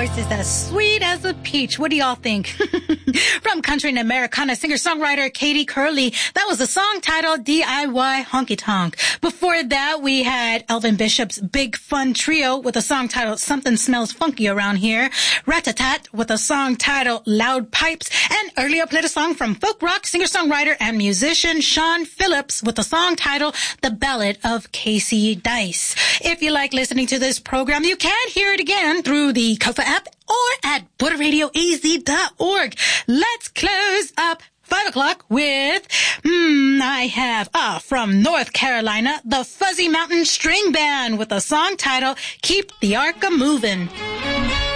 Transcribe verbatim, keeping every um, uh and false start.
voice is as sweet as a peach. What do y'all think? From country and Americana singer-songwriter Katie Curley, that was a song titled D I Y Honky Tonk. Before that, we had Elvin Bishop's Big Fun Trio with a song titled Something Smells Funky Around Here, Rat-a-tat with a song titled Loud Pipes, and earlier played a song from folk rock singer-songwriter and musician Sean Phillips with a song titled The Ballad of Casey Dice. If you like listening to this program, you can hear it again through the Kofa app or at border radio a z dot org. Let's close up five o'clock with, hmm, I have, ah, from North Carolina, the Fuzzy Mountain String Band with a song titled Keep the Ark A-Movin'.